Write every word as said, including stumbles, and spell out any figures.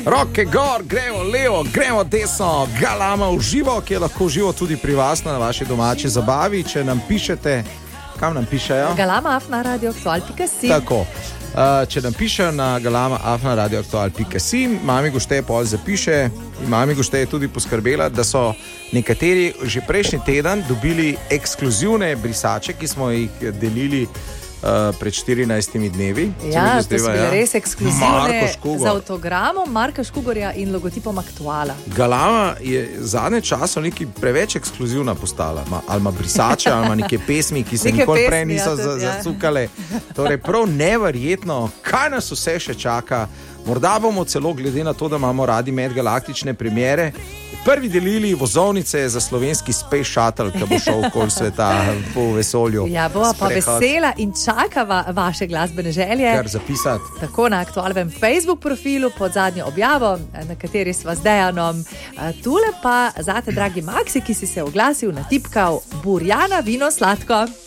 Roke gor, gremo levo, gremo desno, Galama v živo, ki je lahko živo tudi pri vas na vaši domači zabavi. Če nam pišete, kam nam pišejo? galama afna radio aktual pika si. Tako. Uh, če nam pišejo na galama afna radio aktual pika si, mami Gošteje pol zapiše in mami Gošteje tudi poskrbela, da so nekateri že prejšnji teden dobili ekskluzivne brisače, ki smo jih delili Uh, pred štirinajstimi dnevi. Ja, to so bile ja. res ekskluzivne z avtogramom Marka Škugorja in logotipom Aktuala. Galama je zadnje časo nekaj preveč ekskluzivna postala. Ma, ali ima brisače, ali ima neke pesmi, ki se neke nikoli pesmi, prej niso ja, tudi, zacukale. Torej, prav neverjetno, kaj nas vse še čaka. Morda bomo celo, glede na to, da imamo radi medgalaktične premiere, prvi delili vozovnice za slovenski Space Shuttle, ki bo šel okoli sveta po vesolju. Ja, bova pa vesela in čakava vaše glasbene želje. Kar zapisati. Tako na aktualnem Facebook profilu pod zadnjo objavo, na kateri sva z Dejanom. Tule pa zate, dragi Maksi, ki si se oglasil, natipkal Burjana vino sladko.